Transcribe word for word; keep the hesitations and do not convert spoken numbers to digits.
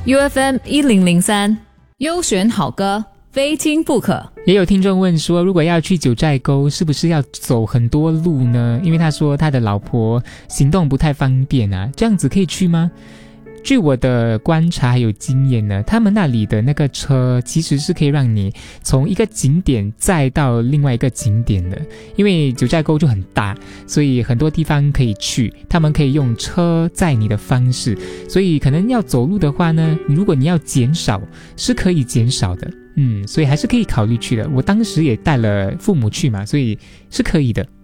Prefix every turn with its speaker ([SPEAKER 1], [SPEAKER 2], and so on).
[SPEAKER 1] U F M 一零零三，优选好歌，非听不可。
[SPEAKER 2] 也有听众问说，如果要去九寨沟，是不是要走很多路呢？因为他说他的老婆行动不太方便啊，这样子可以去吗？据我的观察还有经验呢，他们那里的那个车其实是可以让你从一个景点载到另外一个景点的，因为九寨沟就很大，所以很多地方可以去，他们可以用车载你的方式，所以可能要走路的话呢，如果你要减少是可以减少的，嗯，所以还是可以考虑去的。我当时也带了父母去嘛，所以是可以的。